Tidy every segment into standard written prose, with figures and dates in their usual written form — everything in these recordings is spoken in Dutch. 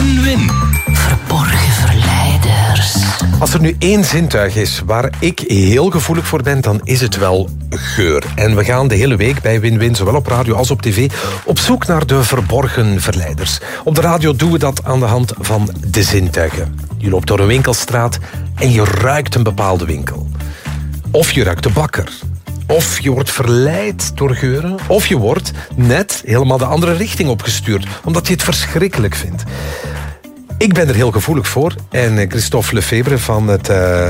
Win-win. Verborgen verleiders. Als er nu één zintuig is waar ik heel gevoelig voor ben, dan is het wel geur. En we gaan de hele week bij Win-win, zowel op radio als op tv, op zoek naar de verborgen verleiders. Op de radio doen we dat aan de hand van de zintuigen. Je loopt door een winkelstraat en je ruikt een bepaalde winkel. Of je ruikt de bakker. Of je wordt verleid door geuren. Of je wordt net helemaal de andere richting opgestuurd, omdat je het verschrikkelijk vindt. Ik ben er heel gevoelig voor. En Christophe Lefebvre van het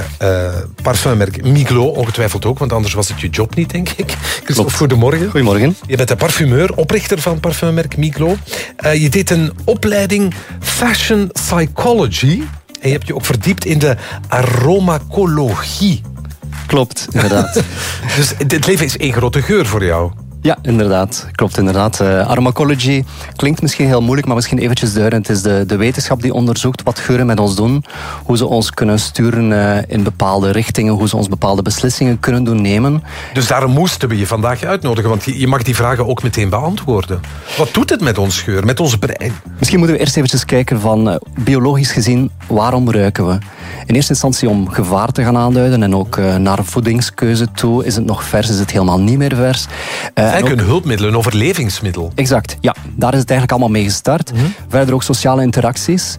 parfummerk Miglos ongetwijfeld ook, want anders was het je job niet, denk ik. Christophe, Klopt. goedemorgen. Goedemorgen. Je bent de parfumeur, oprichter van het parfummerk Miglos. Je deed een opleiding Fashion Psychology. En je hebt je ook verdiept in de aromacologie. Klopt, inderdaad. Dus het leven is één grote geur voor jou. Ja, inderdaad. Klopt, inderdaad. Aromacology klinkt misschien heel moeilijk, maar misschien eventjes duiden. Het is de wetenschap die onderzoekt wat geuren met ons doen. Hoe ze ons kunnen sturen in bepaalde richtingen. Hoe ze ons bepaalde beslissingen kunnen doen nemen. Dus daarom moesten we je vandaag uitnodigen, want je mag die vragen ook meteen beantwoorden. Wat doet het met ons geur, met ons brein? Misschien moeten we eerst eventjes kijken van biologisch gezien, waarom ruiken we? In eerste instantie om gevaar te gaan aanduiden en ook naar voedingskeuze toe. Is het nog vers, is het helemaal niet meer vers? Eigenlijk een hulpmiddel, een overlevingsmiddel. Exact, ja. Daar is het eigenlijk allemaal mee gestart. Verder ook sociale interacties.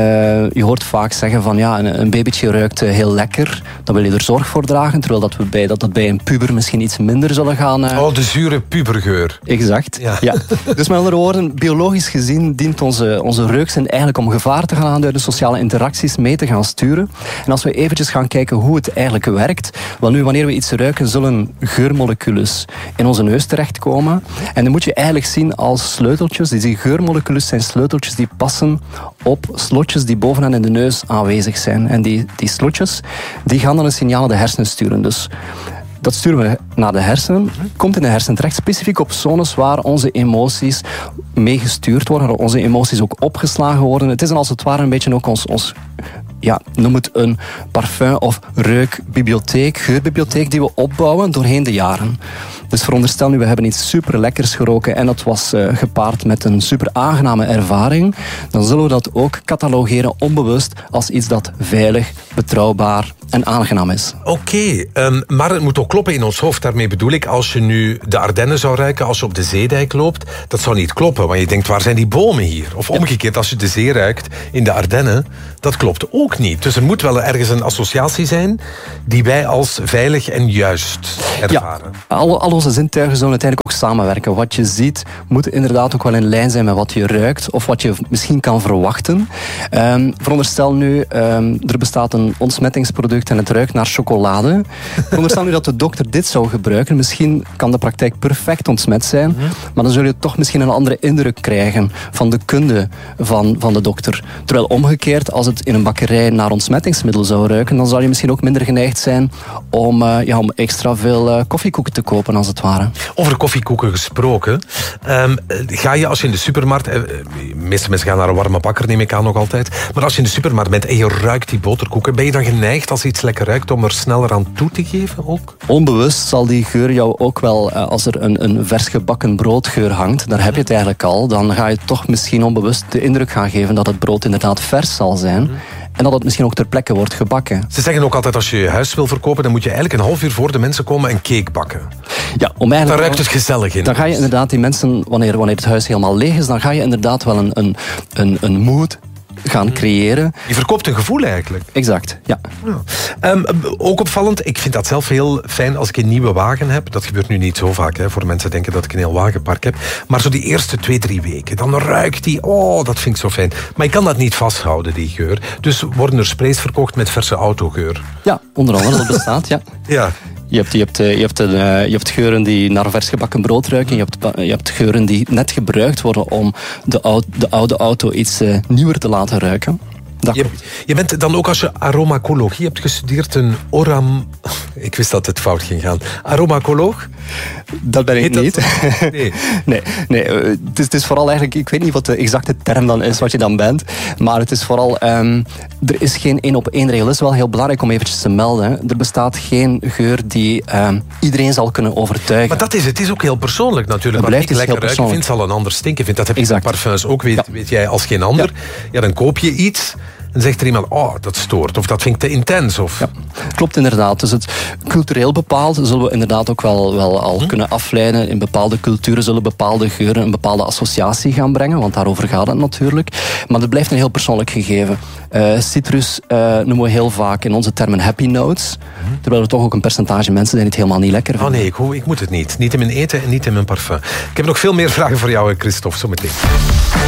Je hoort vaak zeggen van ja, een babytje ruikt heel lekker. Dan wil je er zorg voor dragen, terwijl dat bij een puber misschien iets minder zullen gaan. De zure pubergeur. Exact, ja. Dus met andere woorden, biologisch gezien dient onze reukzin eigenlijk om gevaar te gaan aanduiden, sociale interacties mee te gaan sturen. En als we eventjes gaan kijken hoe het eigenlijk werkt, wel nu, wanneer we iets ruiken, zullen geurmoleculen in onze neus terechtkomen. En dan moet je eigenlijk zien als sleuteltjes. Die geurmoleculen zijn sleuteltjes die passen op slotjes die bovenaan in de neus aanwezig zijn. En die slotjes die gaan dan een signaal naar de hersenen sturen. Dus dat sturen we naar de hersenen, komt in de hersenen terecht, specifiek op zones waar onze emoties mee gestuurd worden, waar onze emoties ook opgeslagen worden. Het is dan als het ware een beetje ook ons noem het een parfum- of reukbibliotheek, geurbibliotheek die we opbouwen doorheen de jaren. Dus veronderstel nu, we hebben iets super lekkers geroken en dat was gepaard met een super aangename ervaring. Dan zullen we dat ook catalogeren onbewust als iets dat veilig, betrouwbaar en aangenaam is. Oké, maar het moet ook kloppen in ons hoofd. Daarmee bedoel ik, als je nu de Ardennen zou ruiken, als je op de zeedijk loopt, dat zou niet kloppen. Want je denkt, waar zijn die bomen hier? Of omgekeerd, als je de zee ruikt in de Ardennen, dat klopt ook niet. Dus er moet wel ergens een associatie zijn die wij als veilig en juist ervaren. Ja, al onze zintuigen zullen uiteindelijk ook samenwerken. Wat je ziet moet inderdaad ook wel in lijn zijn met wat je ruikt of wat je misschien kan verwachten. Veronderstel nu, er bestaat een ontsmettingsproduct en het ruikt naar chocolade. Veronderstel nu dat de dokter dit zou gebruiken. Misschien kan de praktijk perfect ontsmet zijn, maar dan zul je toch misschien een andere indruk krijgen van de kunde van de dokter. Terwijl omgekeerd, als het in een bakkerij naar ontsmettingsmiddel zou ruiken, dan zou je misschien ook minder geneigd zijn om extra veel koffiekoeken te kopen, als het ware. Over koffiekoeken gesproken. Ga je als je in de supermarkt... de meeste mensen gaan naar een warme bakker, neem ik aan nog altijd. Maar als je in de supermarkt bent en je ruikt die boterkoeken, ben je dan geneigd als iets lekker ruikt om er sneller aan toe te geven ook? Onbewust zal die geur jou ook wel, als er een vers gebakken broodgeur hangt, daar heb je het eigenlijk al, dan ga je toch misschien onbewust de indruk gaan geven dat het brood inderdaad vers zal zijn. En dat het misschien ook ter plekke wordt gebakken. Ze zeggen ook altijd, als je je huis wil verkopen, dan moet je eigenlijk een half uur voor de mensen komen een cake bakken. Ja, dan ruikt het gezellig in. Dan ga je inderdaad die mensen, wanneer het huis helemaal leeg is, dan ga je inderdaad wel een mood gaan creëren. Je verkoopt een gevoel eigenlijk. Exact, ja. Ook opvallend, ik vind dat zelf heel fijn als ik een nieuwe wagen heb. Dat gebeurt nu niet zo vaak, hè, voor mensen denken dat ik een heel wagenpark heb. Maar zo die eerste 2-3 weken, dan ruikt die, dat vind ik zo fijn. Maar je kan dat niet vasthouden, die geur. Dus worden er sprays verkocht met verse autogeur. Ja, onder andere, dat bestaat, ja. Ja. Je hebt geuren die naar vers gebakken brood ruiken. Je hebt geuren die net gebruikt worden om de oude auto iets nieuwer te laten ruiken. Dat klopt. Je bent dan ook, als je aromacologie hebt gestudeerd, ik wist dat het fout ging gaan. Aromacoloog? Dat ben ik niet. Nee. Nee. Het is vooral eigenlijk... Ik weet niet wat de exacte term dan is, wat je dan bent. Maar het is vooral... er is geen 1-op-1 regel. Dat is wel heel belangrijk om eventjes te melden. Hè. Er bestaat geen geur die iedereen zal kunnen overtuigen. Maar dat is het. Het is ook heel persoonlijk natuurlijk. Wat ik lekker ruiken vind, zal een ander stinken vindt. Dat heb je met parfums ook, weet jij als geen ander. Ja, dan koop je iets... En zegt er iemand, dat stoort, of dat vind ik te intens. Of... Ja, klopt inderdaad. Dus het cultureel bepaald zullen we inderdaad ook wel al kunnen afleiden. In bepaalde culturen zullen bepaalde geuren een bepaalde associatie gaan brengen, want daarover gaat het natuurlijk. Maar het blijft een heel persoonlijk gegeven. Citrus noemen we heel vaak in onze termen happy notes. Terwijl er toch ook een percentage mensen zijn die het helemaal niet lekker vinden. Nee, ik moet het niet. Niet in mijn eten en niet in mijn parfum. Ik heb nog veel meer vragen voor jou, Christophe, zo meteen.